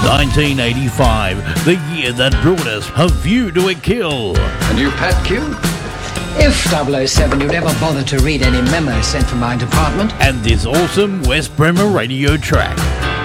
1985, the year that brought us A View to a Kill. And you, Pat Q? If 007 you'd ever bother to read any memos sent from my department. And this awesome West Bremer radio track.